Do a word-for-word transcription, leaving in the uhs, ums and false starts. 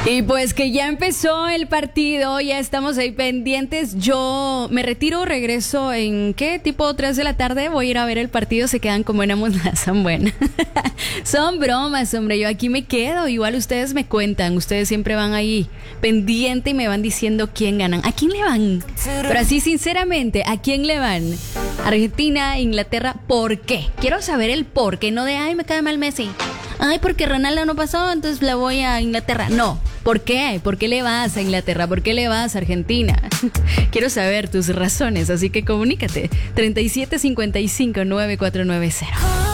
Y pues que ya empezó el partido, ya estamos ahí pendientes. Yo me retiro, regreso en ¿qué? Tipo tres de la tarde, voy a ir a ver el partido, se quedan como éramos, son buenas. Son bromas, hombre, yo aquí me quedo, igual ustedes me cuentan, ustedes siempre van ahí pendiente y me van diciendo quién ganan. ¿A quién le van? Pero así sinceramente, ¿a quién le van? Argentina, Inglaterra, ¿por qué? Quiero saber el por qué, no de ay, me cae mal Messi. Ay, porque Ronaldo no pasó, entonces le voy a Inglaterra. No, ¿por qué? ¿Por qué le vas a Inglaterra? ¿Por qué le vas a Argentina? Quiero saber tus razones, así que comunícate. treinta y siete cincuenta y cinco nueve cuatro nueve cero.